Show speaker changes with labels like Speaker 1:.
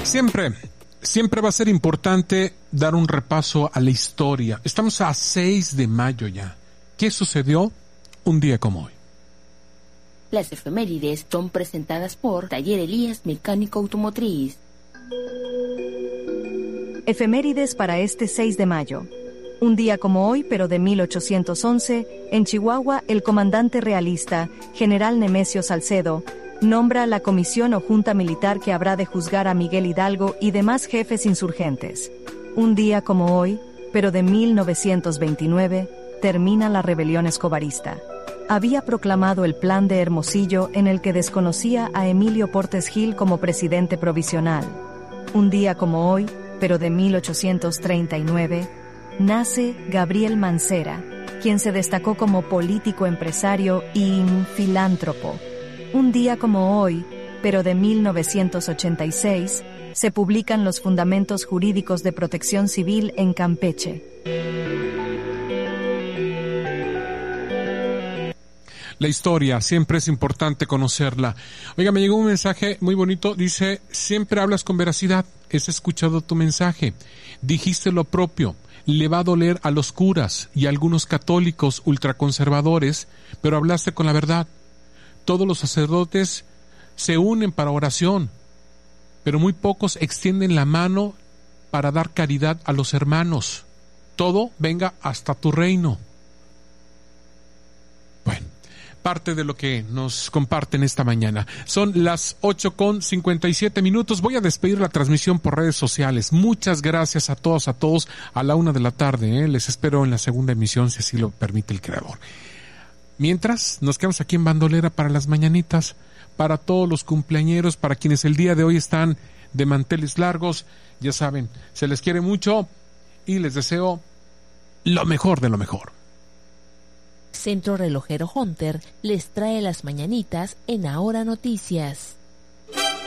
Speaker 1: Siempre va a ser importante dar un repaso a la historia. Estamos a 6 de mayo ya. ¿Qué sucedió un día como hoy?
Speaker 2: Las efemérides son presentadas por Taller Elías Mecánico Automotriz.
Speaker 3: Efemérides para este 6 de mayo. Un día como hoy, pero de 1811, en Chihuahua, el comandante realista, general Nemesio Salcedo, nombra la comisión o junta militar que habrá de juzgar a Miguel Hidalgo y demás jefes insurgentes. Un día como hoy, pero de 1929, termina la rebelión escobarista. Había proclamado el Plan de Hermosillo en el que desconocía a Emilio Portes Gil como presidente provisional. Un día como hoy, pero de 1839, nace Gabriel Mancera, quien se destacó como político empresario y filántropo. Un día como hoy, pero de 1986, se publican los Fundamentos Jurídicos de Protección Civil en Campeche.
Speaker 1: La historia, siempre es importante conocerla. Oiga, me llegó un mensaje muy bonito, dice, siempre hablas con veracidad, he escuchado tu mensaje, dijiste lo propio, le va a doler a los curas y a algunos católicos ultraconservadores, pero hablaste con la verdad. Todos los sacerdotes se unen para oración, pero muy pocos extienden la mano para dar caridad a los hermanos. Todo venga hasta tu reino. Bueno, parte de lo que nos comparten esta mañana. Son las 8:57. Voy a despedir la transmisión por redes sociales. Muchas gracias a todos a la 1 de la tarde. Les espero en la segunda emisión, si así lo permite el Creador. Mientras, nos quedamos aquí en Bandolera para las mañanitas, para todos los cumpleañeros, para quienes el día de hoy están de manteles largos. Ya saben, se les quiere mucho y les deseo lo mejor de lo mejor.
Speaker 4: Centro Relojero Hunter les trae las mañanitas en Ahora Noticias.